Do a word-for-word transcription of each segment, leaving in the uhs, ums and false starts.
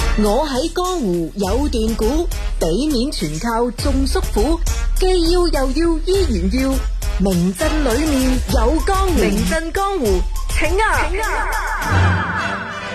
我喺江湖有段古，俾面全靠眾叔父，既要又要依然要，名震裏面有江湖，名震江湖請啊！請啊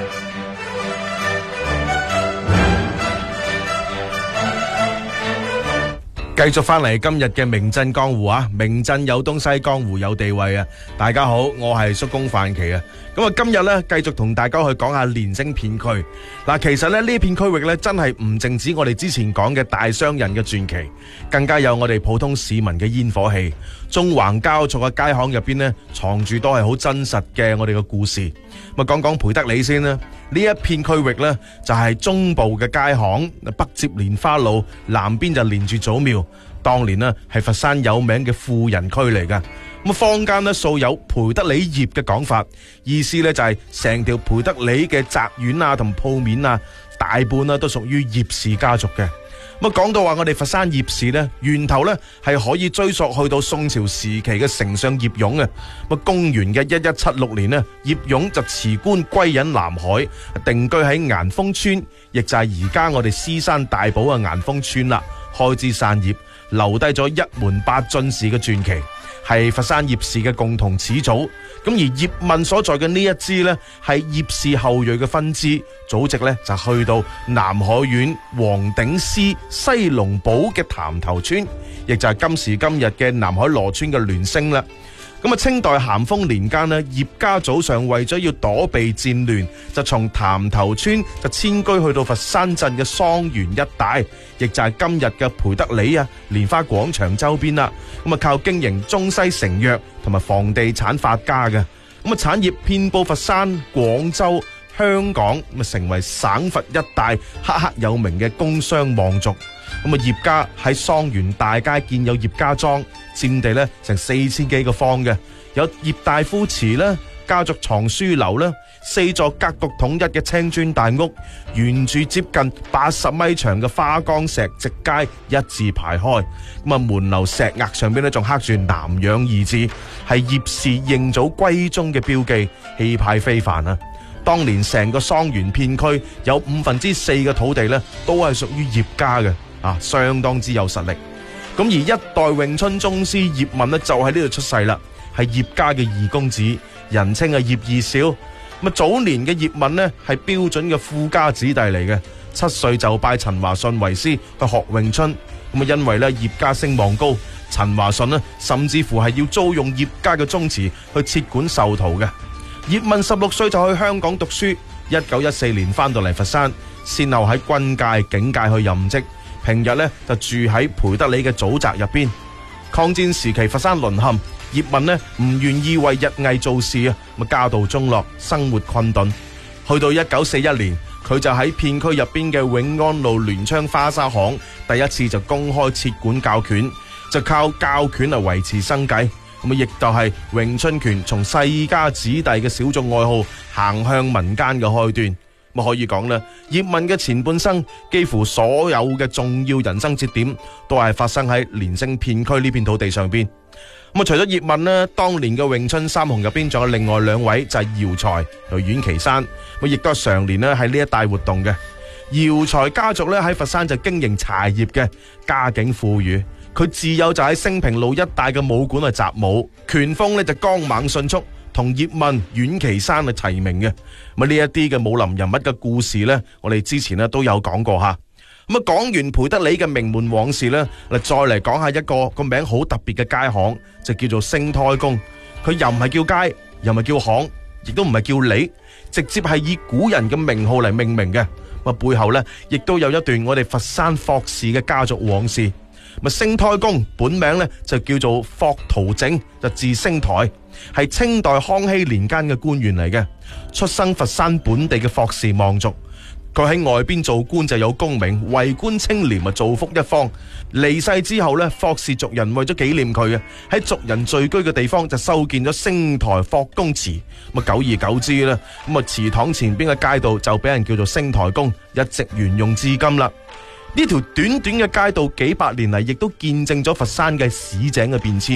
繼續翻嚟今日嘅名震江湖啊，名震有東西，江湖有地位啊！大家好，我係叔公范琪啊。咁啊，今日咧繼續同大家去講下連升片區。嗱，其實咧呢片區域咧真係唔淨止我哋之前講嘅大商人嘅傳奇，更加有我哋普通市民嘅煙火氣。縱橫交錯嘅街巷入邊咧，藏住都係好真實嘅我哋嘅故事。咁啊，講講培德里先啦。呢一片區域呢，就係中部嘅街巷，北接蓮花路，南邊就連住祖廟。當年呢，係佛山有名嘅富人區嚟噶。咁坊間呢，素有培德里葉嘅講法，意思呢，就係成條培德里嘅宅院啊同鋪面啊，大半啊都屬於葉氏家族嘅。咁講到話我哋佛山葉氏呢，源頭呢係可以追溯去到宋朝時期嘅丞相葉勇啊。咁公元嘅一一七六年呢，葉勇就辭官歸隱南海，定居喺岩峰村，亦就係而家我哋獅山大堡嘅岩峰村啦，開枝散葉，留低咗一門八進士嘅傳奇，係佛山葉氏嘅共同始祖。咁而葉問所在嘅呢一支呢，係葉氏後裔嘅分支，祖籍呢就去到南海縣黃頂司西龍堡嘅潭頭村，亦就係今時今日嘅南海羅村嘅聯升啦。咁啊，清代咸豐年間呢，葉家祖上為咗要躲避戰亂，就從潭頭村就遷居去到佛山鎮嘅桑園一帶，亦就係今日嘅培德里啊、蓮花廣場周邊啦。咁啊，靠經營中西成藥同埋房地產發家嘅。咁啊，產業遍佈佛山、廣州、香港，咁啊成為省佛一帶赫赫有名嘅工商望族。咁啊，葉家喺桑園大街建有葉家莊，佔地咧成四千幾個方嘅，有葉大夫祠啦、家族藏書樓啦、四座格局統一嘅青磚大屋，沿住接近八十米長嘅花崗石直街一字排開。咁啊，門樓石額上邊咧仲刻住南洋二字，係葉氏認祖歸宗嘅標記，氣派非凡啊！當年成個桑園片區有五分之四嘅土地咧，都係屬於葉家嘅。啊，相當之有實力。咁而一代詠春宗師葉問呢，就喺呢度出世啦，係葉家嘅二公子，人稱啊葉二少。咁啊，早年嘅葉問呢，係標準嘅富家子弟嚟嘅，七歲就拜陳華順為師去學詠春。咁啊，因為咧葉家聲望高，陳華順呢，甚至乎係要租用葉家嘅宗祠去設館授徒嘅。葉問十六歲就去香港讀書，一九一四年翻到嚟佛山，先後喺軍界、警界去任職。平日咧就住喺培德里嘅祖宅入邊。抗戰時期佛山淪陷，葉問呢唔願意為日藝做事啊，咁家道中落，生活困頓。去到一九四一年，佢就喺片區入邊嘅永安路聯昌花紗行第一次就公開設館教拳，就靠教拳嚟維持生計。咁啊，亦就係詠春拳從世家子弟嘅小眾愛好行向民間嘅開端。咁可以講啦，葉問嘅前半生幾乎所有嘅重要人生節點都係發生喺連升片區呢片土地上邊。咁啊，除咗葉問呢，當年嘅詠春三雄入邊仲有另外兩位，就係姚財同阮岐山，咁亦都係常年咧喺呢一帶活動嘅。姚財家族咧喺佛山就經營茶葉嘅，家境富裕。佢自幼就喺升平路一帶嘅武館去習武，拳風咧就剛猛迅速，同葉問、阮岐山係齊名嘅。咁呢一啲嘅武林人物嘅故事呢，我哋之前咧都有講過吓。咁啊，講完培德里嘅名門往事呢，嗱再嚟講下一個個名好特別嘅街巷，就叫做星胎宮。佢又唔係叫街，又唔係叫巷，亦都唔係叫里，直接係以古人嘅名號嚟命名嘅。咁啊，背後呢，亦都有一段我哋佛山霍氏嘅家族往事。咁啊，星胎公本名呢，就叫做霍圖正，就字星台，係清代康熙年間嘅官員嚟嘅，出生佛山本地嘅霍氏望族。佢喺外邊做官就有功名，為官清廉啊，造福一方。離世之後呢，霍氏族人為咗紀念佢啊，喺族人聚居嘅地方就修建咗星台霍公祠。咁啊，久而久之呢，咁啊祠堂前邊嘅街道就俾人叫做星台宮，一直沿用至今啦。呢條短短嘅街道幾百年嚟，亦都見證咗佛山嘅市井嘅變遷。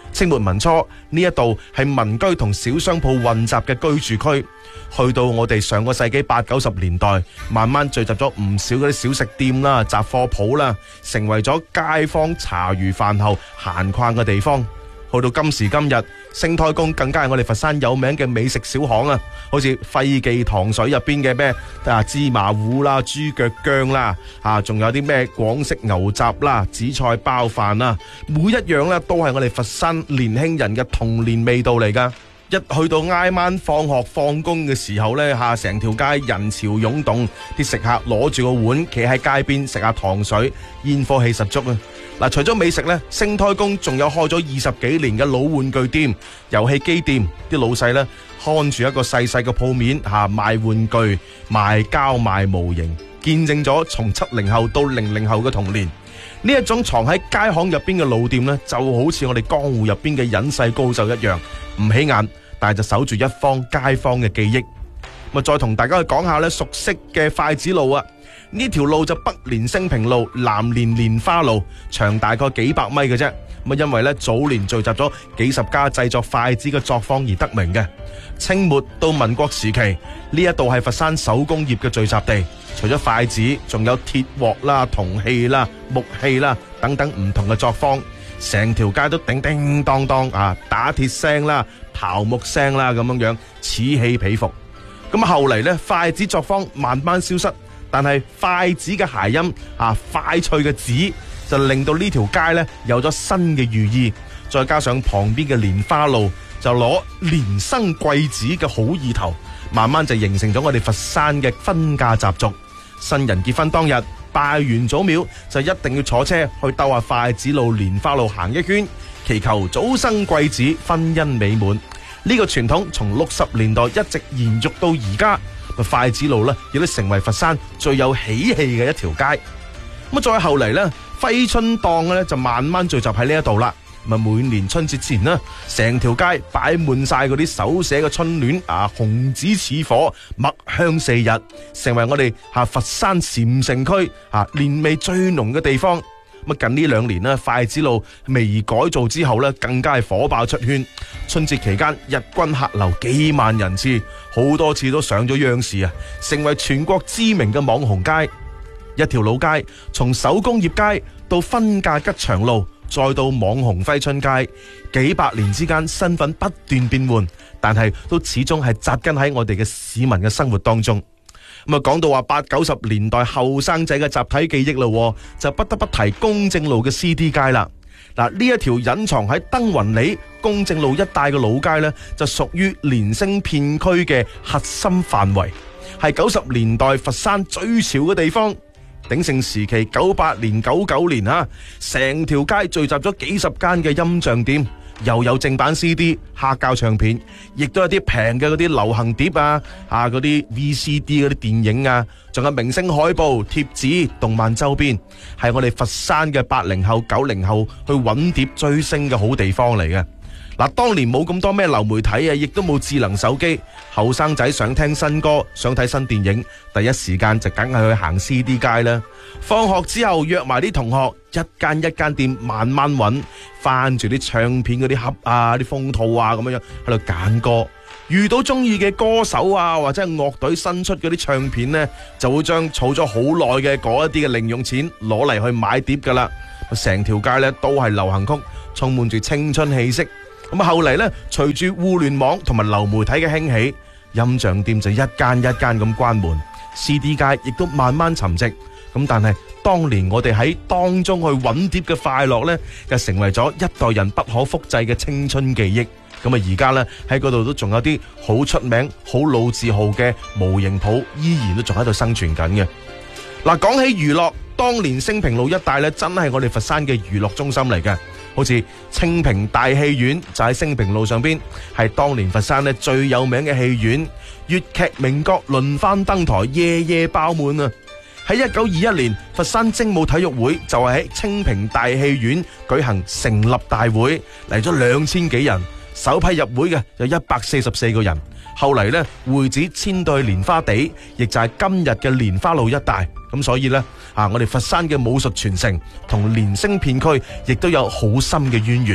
清末民初呢一度係民居同小商鋪混雜嘅居住區，去到我哋上個世紀八九十年代，慢慢聚集咗唔少嗰啲小食店啦、雜貨鋪啦，成為咗街坊茶餘飯後閒逛嘅地方。去到今時今日，星胎宮更加係我哋佛山有名嘅美食小巷啊！好似費記糖水入邊嘅咩啊芝麻糊啦、豬腳薑啦，啊仲有啲咩廣式牛雜啦、紫菜包飯啦，每一樣咧都係我哋佛山年輕人嘅童年味道嚟噶。一去到挨晚放學放工嘅時候呢，嚇成條街人潮湧動，啲食客攞住個碗企喺街邊食下糖水，煙火氣十足啊！嗱，除咗美食呢，星胎宮仲有開咗二十幾年嘅老玩具店、遊戲機店，啲老細呢，看住一個細細嘅鋪面嚇賣玩具、賣膠、賣模型，見證咗從七零後到零零後嘅童年。呢一種藏喺街巷入邊嘅老店呢，就好似我哋江湖入邊嘅隱世高手一樣，唔起眼，但係就守住一方街坊嘅記憶。咁啊，再同大家去講下咧熟悉嘅筷子路啊！呢條路就北連升平路，南連蓮花路，長大概幾百米嘅啫。咁啊，因為咧早年聚集咗幾十家製作筷子嘅作坊而得名嘅。清末到民國時期，呢一度係佛山手工業嘅聚集地。除咗筷子，仲有鐵鑊啦、銅器啦、木器啦等等唔同嘅作坊，成條街都叮叮當當啊，打鐵聲啦、刨木聲啦咁樣樣，此起彼伏。咁後嚟呢，筷子作坊慢慢消失，但係筷子嘅諧音啊，快脆嘅子就令到呢條街呢有咗新嘅寓意。再加上旁邊嘅蓮花路，就攞連生貴子嘅好意頭，慢慢就形成咗我哋佛山嘅婚嫁習俗。新人結婚當日，拜完祖廟就一定要坐車去兜下筷子路、蓮花路行一圈，祈求早生貴子、婚姻美滿。呢個傳統從六十年代一直延續到而家，筷子路呢亦都成為佛山最有喜氣嘅一條街。咁再後嚟呢，揮春檔呢就慢慢聚集喺呢一度啦。咪每年春節前呢，成條街擺滿晒嗰啲手寫嘅春聯啊，紅紙似火，墨香四溢，成為我哋吓佛山禪城區吓年味最濃嘅地方。咁近呢兩年呢，筷子路微改造之後呢，更加係火爆出圈。春節期間日均客流幾萬人次，好多次都上咗央視啊，成為全國知名嘅網紅街。一條老街，從手工業街到婚嫁吉祥路，再到網紅揮春街，幾百年之間身份不斷變換，但係都始終係扎根喺我哋嘅市民嘅生活當中。咁啊，講到話八九十年代後生仔嘅集體記憶咯，就不得不提公正路嘅 C D 街啦。嗱，呢一條隱藏喺登雲里、公正路一帶嘅老街呢，就屬於連升片區嘅核心範圍，係九十年代佛山最潮嘅地方。鼎盛時期九八年、九九年啊，成條街聚集咗幾十間嘅音像店，又有正版 C D、黑膠唱片，亦都有啲平嘅嗰啲流行碟啊，啊嗰啲 V C D 嗰啲電影啊，仲有明星海報、貼紙、動漫周邊，係我哋佛山嘅八零後、九零後去揾碟追星嘅好地方嚟嘅。嗱，當年冇咁多咩流媒體啊，亦都冇智能手機，後生仔想聽新歌、想睇新電影，第一時間就梗係去行 C D 街啦。放學之後約埋啲同學，一間一間店慢慢揾，翻住啲唱片嗰啲盒啊、啲封套啊咁樣喺度揀歌。遇到中意嘅歌手啊，或者係樂隊新出嗰啲唱片呢，就會將儲咗好耐嘅嗰一啲嘅零用錢攞嚟去買碟噶啦。成條街呢都係流行曲，充滿住青春氣息。咁後嚟咧，隨住互聯網同埋流媒體嘅興起，音像店就一間一間咁關門 ，C D 街亦都慢慢沉寂。咁但係當年我哋喺當中去揾碟嘅快樂咧，就成為咗一代人不可複製嘅青春記憶。咁啊，而家咧喺嗰度都仲有啲好出名、好老字號嘅模型鋪，依然都仲喺度生存緊嘅。嗱，講起娛樂，當年升平路一帶咧，真係我哋佛山嘅娛樂中心嚟嘅。好似清平大戲院就喺升平路上邊，係當年佛山咧最有名嘅戲院，粵劇名角輪番登台，夜夜爆滿啊！喺一九二一年，佛山精武體育會就係喺清平大戲院舉行成立大會，嚟咗兩千幾人，首批入會嘅有一百四十四個人。後嚟呢，會址遷到去蓮花地，亦就係今日嘅蓮花路一帶。咁所以呢，啊，我哋佛山嘅武術傳承同連升片區亦都有好深嘅淵源。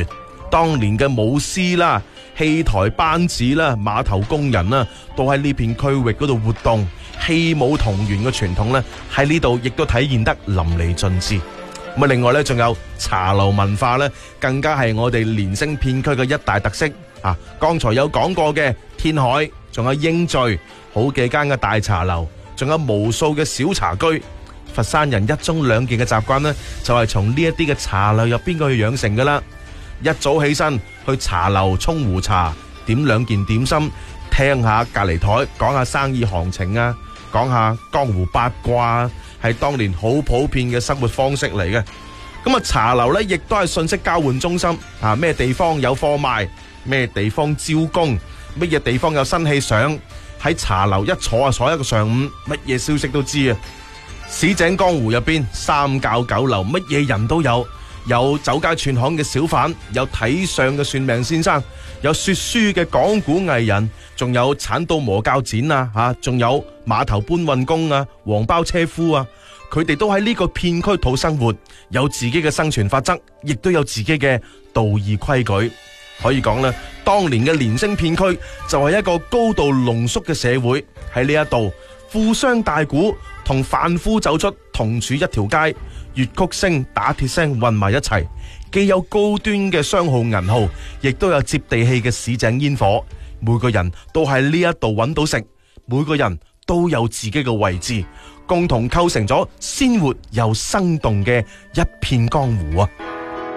當年嘅舞獅啦、戲台班子啦、碼頭工人啦，都喺呢片區域嗰度活動，戲舞同源嘅傳統咧，喺呢度亦都體現得淋漓盡致。咁啊，另外咧，仲有茶樓文化咧，更加係我哋連升片區嘅一大特色啊！剛才有講過嘅天海，仲有英聚，好幾間嘅大茶樓，仲有無數嘅小茶居。佛山人一盅兩件嘅習慣呢，就係從呢一啲嘅茶樓入邊去養成噶啦。一早起身去茶樓沖壺茶，點兩件點心，聽下隔籬台講下生意行情啊，講下江湖八卦啊，係當年好普遍嘅生活方式嚟嘅。咁啊，茶樓呢亦都係信息交換中心啊，咩地方有貨賣，咩地方招工，乜嘢地方有新戲上，喺茶樓一坐啊坐一個上午，乜嘢消息都知啊。市井江湖入邊，三教九流，乜嘢人都有，有走街串巷嘅小販，有睇相嘅算命先生，有說書嘅講古藝人，仲有鏟刀磨鉸剪啊，吓，仲有碼頭搬運工啊，黃包車夫啊，佢哋都喺呢個片區土生活，有自己嘅生存法則，亦都有自己嘅道義規矩。可以講咧，當年嘅連升片區就係一個高度濃縮嘅社會，喺呢一度富商大賈同販夫走出同處一條街，粵曲聲打鐵聲混埋一齊，既有高端嘅商號銀號，亦都有接地氣嘅市井煙火。每個人都喺呢一度揾到食，每個人都有自己嘅位置，共同構成咗鮮活又生動嘅一片江湖啊！